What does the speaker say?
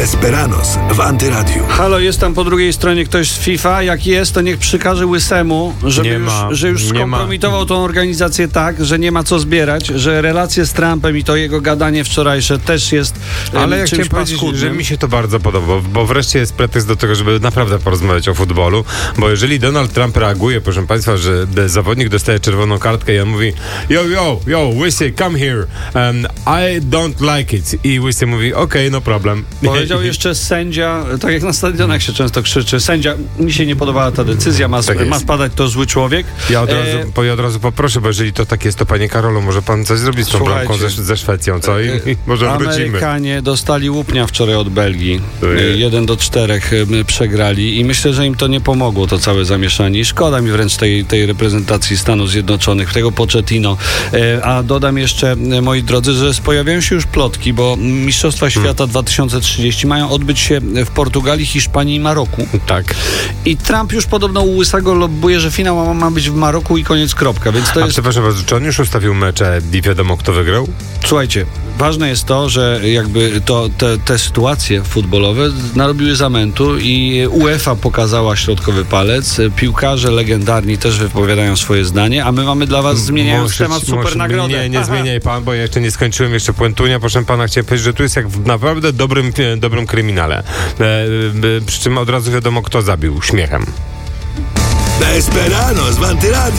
Esperanos w Antyradiu. Halo, jest tam po drugiej stronie ktoś z FIFA? Jak jest, to niech przykaże Łysemu, że już skompromitował tą organizację tak, że nie ma co zbierać, że relacje z Trumpem i to jego gadanie wczorajsze też jest Ale ja chciałem powiedzieć, że mi się to bardzo podoba, bo wreszcie jest pretekst do tego, żeby naprawdę porozmawiać o futbolu, bo jeżeli Donald Trump reaguje, proszę państwa, że zawodnik dostaje czerwoną kartkę i on mówi yo, Łysy, come here, I don't like it. I Łysy mówi, okej, no problem. Powiedział jeszcze sędzia, tak jak na stadionach się często krzyczy, sędzia, mi się nie podobała ta decyzja, ma spadać to zły człowiek. Ja od razu poproszę, bo jeżeli to tak jest, to panie Karolu, może pan coś zrobić z tą bramką ze Szwecją, co? I może wrócimy. Amerykanie dostali łupnia wczoraj od Belgii. 1-4 przegrali i myślę, że im to nie pomogło, to całe zamieszanie. Szkoda mi wręcz tej reprezentacji Stanów Zjednoczonych, tego Pochettino. A dodam jeszcze, moi drodzy, że pojawiają się już plotki, bo Mistrzostwa Świata 2030 mają odbyć się w Portugalii, Hiszpanii i Maroku. Tak. I Trump już podobno u Łysego lobbuje, że finał ma być w Maroku i koniec, kropka. Więc to jest... przepraszam bardzo, czy on już ustawił mecze i wiadomo, kto wygrał? Słuchajcie, ważne jest to, że jakby te sytuacje futbolowe narobiły zamętu i UEFA pokazała środkowy palec. Piłkarze legendarni też wypowiadają swoje zdanie, a my mamy dla was, zmieniając temat, super nagrodę. Nie zmieniaj pan, bo ja jeszcze nie skończyłem jeszcze puentunia. Proszę pana, chciałem powiedzieć, że tu jest jak w naprawdę dobrym kryminale. Przy czym od razu wiadomo, kto zabił śmiechem. Esperanos w Antyradiu.